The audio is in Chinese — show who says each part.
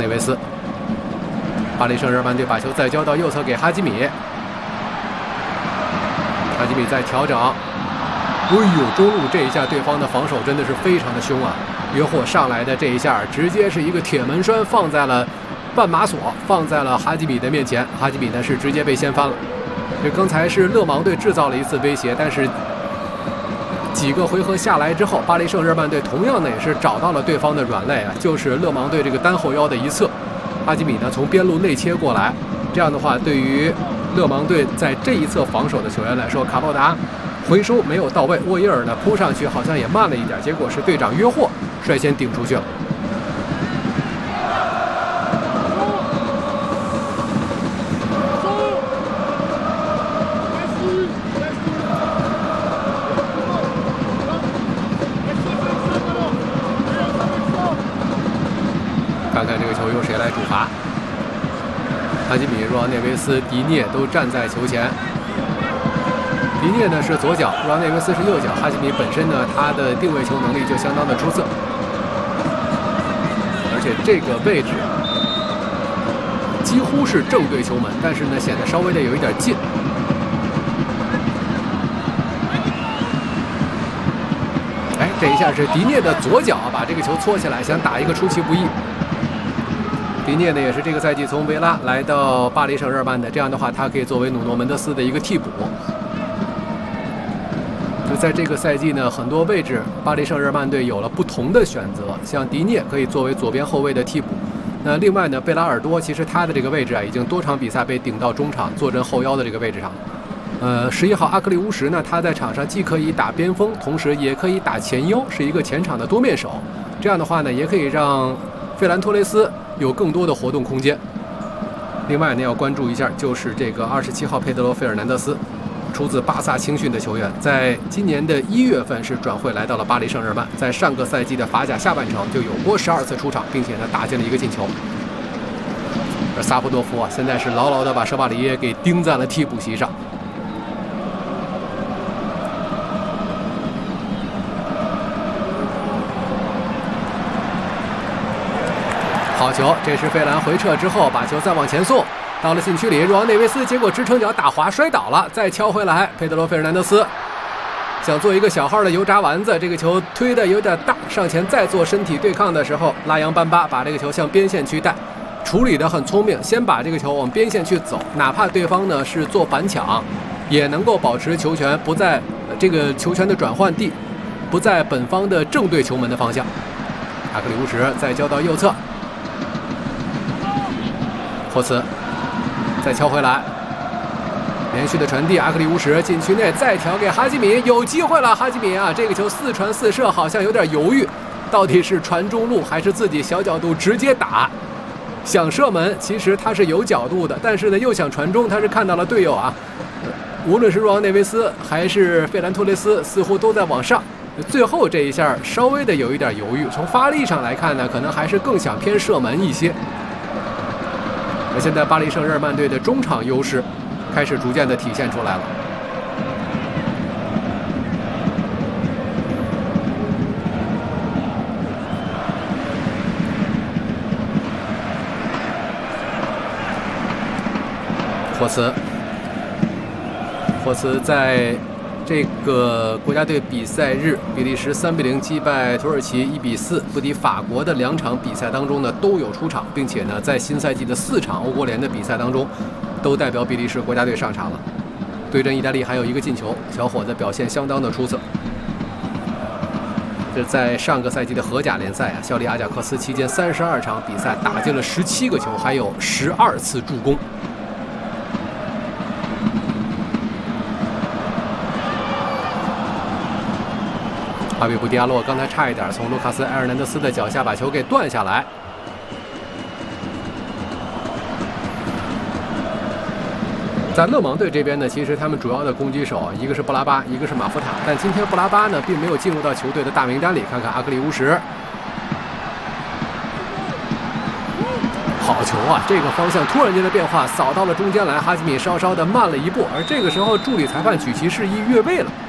Speaker 1: 维斯。巴黎圣日耳曼队把球再交到右侧给哈基米，哈基米在调整。哎呦，中路这一下对方的防守真的是非常的凶啊！约霍上来的这一下，直接是一个铁门栓放在了半马索，放在了哈基米的面前。哈基米呢是直接被掀翻了。这刚才是勒芒队制造了一次威胁，但是几个回合下来之后，巴黎圣日耳曼队同样呢也是找到了对方的软肋啊，就是勒芒队这个单后腰的一侧。哈基米呢从边路内切过来，这样的话对于勒芒队在这一侧防守的球员来说，卡鲍达回收没有到位，沃伊尔呢扑上去好像也慢了一点，结果是队长约霍率先顶出去了。看看这个球由谁来主罚。哈基米、若昂内维斯、迪涅都站在球前。迪涅呢是左脚，若昂内维斯是右脚。哈基米本身呢，他的定位球能力就相当的出色，而且这个位置几乎是正对球门，但是呢显得稍微的有一点近。哎，这一下是迪涅的左脚把这个球搓起来，想打一个出其不意。迪涅呢也是这个赛季从维拉来到巴黎圣日耳曼的，这样的话他可以作为努诺门德斯的一个替补。就在这个赛季呢，很多位置巴黎圣日耳曼队有了不同的选择，像迪涅可以作为左边后卫的替补。那另外呢，贝拉尔多其实他的这个位置啊，已经多场比赛被顶到中场坐镇后腰的这个位置上。11号阿克利乌什呢，他在场上既可以打边锋，同时也可以打前腰，是一个前场的多面手。这样的话呢，也可以让费兰托雷斯有更多的活动空间。另外呢，要关注一下就是这个27号佩德罗·费尔南德斯，出自巴萨青训的球员，在今年的1月份是转会来到了巴黎圣日耳曼，在上个赛季的法甲下半程就有过12次出场，并且呢打进了一个进球。而萨普多夫啊，现在是牢牢的把舍巴里耶给钉在了替补席上。好球，这是费兰回撤之后把球再往前送，到了禁区里，若昂内维斯结果支撑脚打滑摔倒了，再敲回来，佩德罗·费尔南德斯想做一个小号的油炸丸子，这个球推的有点大，上前再做身体对抗的时候，拉扬班巴把这个球向边线去带，处理的很聪明，先把这个球往边线去走，哪怕对方呢是做反抢，也能够保持球权不在这个球权的转换地，不在本方的正对球门的方向。阿克里乌什再交到右侧。霍茨再敲回来，连续的传递，阿克里乌什禁区内再调给哈基米，有机会了，哈基米啊，这个球4传4射好像有点犹豫，到底是传中路还是自己小角度直接打？想射门，其实他是有角度的，但是呢又想传中，他是看到了队友啊，无论是若昂内维斯还是费兰托雷斯，似乎都在往上。最后这一下稍微的有一点犹豫，从发力上来看呢，可能还是更想偏射门一些。而现在巴黎圣日耳曼队的中场优势开始逐渐的体现出来了。霍茨在这个国家队比赛日，比利时3比0击败土耳其1比4不敌法国的2场比赛当中呢都有出场，并且呢在新赛季的4场欧国联的比赛当中都代表比利时国家队上场了。对阵意大利还有一个进球，小伙子表现相当的出色。这在上个赛季的荷甲联赛啊，效力阿贾克斯期间32场比赛打进了17个球，还有12次助攻。哈比布迪亚洛刚才差一点从卢卡斯·埃尔南德斯的脚下把球给断下来。在勒芒队这边呢，其实他们主要的攻击手一个是布拉巴，一个是马夫塔，但今天布拉巴呢并没有进入到球队的大名单里。看看阿克里乌什，好球啊！这个方向突然间的变化，扫到了中间来，哈基米稍稍的慢了一步，而这个时候助理裁判举旗示意越位了。